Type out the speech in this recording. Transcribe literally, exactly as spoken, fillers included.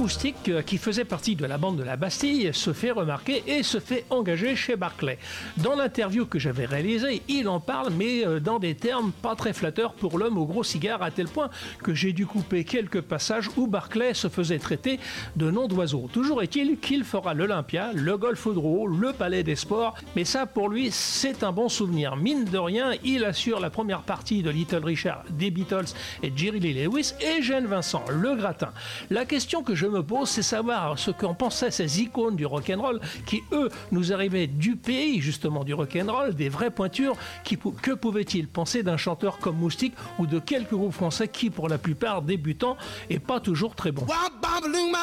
Moustique, qui faisait partie de la bande de la Bastille, se fait remarquer et se fait engager chez Barclay. Dans l'interview que j'avais réalisée, il en parle, mais dans des termes pas très flatteurs pour l'homme au gros cigare, à tel point que j'ai dû couper quelques passages où Barclay se faisait traiter de nom d'oiseau. Toujours est-il qu'il fera l'Olympia, le Golf-Drouot, le Palais des Sports, mais ça pour lui c'est un bon souvenir. Mine de rien, il assure la première partie de Little Richard, des Beatles et Jerry Lee Lewis et Gene Vincent, le gratin. La question que je me pose, c'est savoir ce qu'en pensaient ces icônes du rock'n'roll qui, eux, nous arrivaient du pays justement du rock'n'roll, des vraies pointures. Qui, que pouvaient-ils penser d'un chanteur comme Moustique ou de quelques groupes français qui, pour la plupart débutants, et pas toujours très bons?